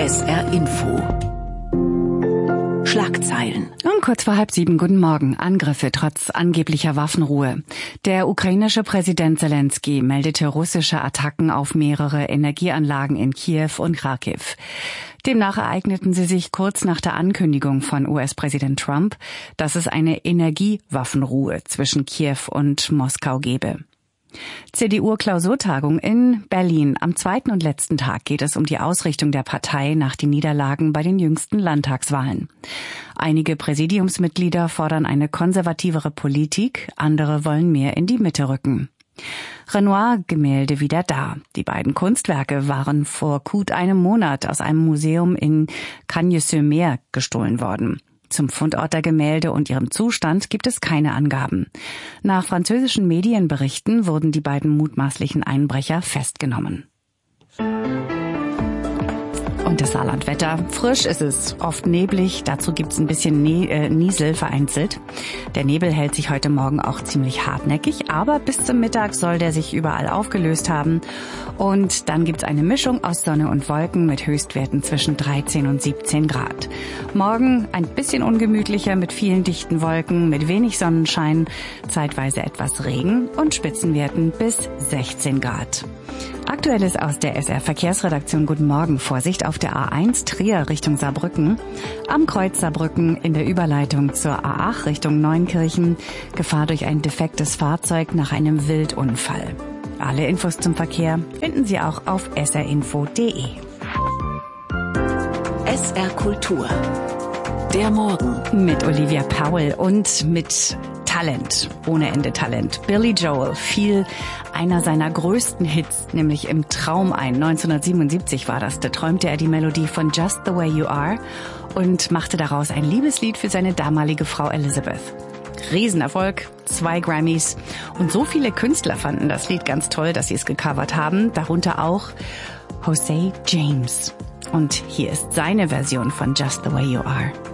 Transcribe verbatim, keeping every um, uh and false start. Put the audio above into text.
S R Info. Schlagzeilen. Um kurz vor halb sieben, guten Morgen. Angriffe trotz angeblicher Waffenruhe. Der ukrainische Präsident Zelensky meldete russische Attacken auf mehrere Energieanlagen in Kiew und Kharkiv. Demnach ereigneten sie sich kurz nach der Ankündigung von U S-Präsident Trump, dass es eine Energiewaffenruhe zwischen Kiew und Moskau gebe. C D U-Klausurtagung in Berlin. Am zweiten und letzten Tag geht es um die Ausrichtung der Partei nach den Niederlagen bei den jüngsten Landtagswahlen. Einige Präsidiumsmitglieder fordern eine konservativere Politik, andere wollen mehr in die Mitte rücken. Renoir-Gemälde wieder da. Die beiden Kunstwerke waren vor gut einem Monat aus einem Museum in Cagnes-sur-Mer gestohlen worden. Zum Fundort der Gemälde und ihrem Zustand gibt es keine Angaben. Nach französischen Medienberichten wurden die beiden mutmaßlichen Einbrecher festgenommen. Und das Saarlandwetter. Frisch ist es, oft neblig. Dazu gibt's ein bisschen ne- äh, Niesel vereinzelt. Der Nebel hält sich heute Morgen auch ziemlich hartnäckig, aber bis zum Mittag soll der sich überall aufgelöst haben. Und dann gibt's eine Mischung aus Sonne und Wolken mit Höchstwerten zwischen dreizehn und siebzehn Grad. Morgen ein bisschen ungemütlicher mit vielen dichten Wolken, mit wenig Sonnenschein, zeitweise etwas Regen und Spitzenwerten bis sechzehn Grad. Aktuelles aus der S R-Verkehrsredaktion. Guten Morgen. Vorsicht auf der A eins Trier Richtung Saarbrücken. Am Kreuz Saarbrücken in der Überleitung zur A acht Richtung Neunkirchen. Gefahr durch ein defektes Fahrzeug nach einem Wildunfall. Alle Infos zum Verkehr finden Sie auch auf s r info punkt d e. S R Kultur. Der Morgen. Mit Olivia Powell und mit Talent, ohne Ende Talent. Billy Joel fiel einer seiner größten Hits, nämlich im Traum ein. neunzehnhundertsiebenundsiebzig war das. Da träumte er die Melodie von Just the Way You Are und machte daraus ein Liebeslied für seine damalige Frau Elizabeth. Riesenerfolg, zwei Grammys. Und so viele Künstler fanden das Lied ganz toll, dass sie es gecovert haben. Darunter auch Jose James. Und hier ist seine Version von Just the Way You Are.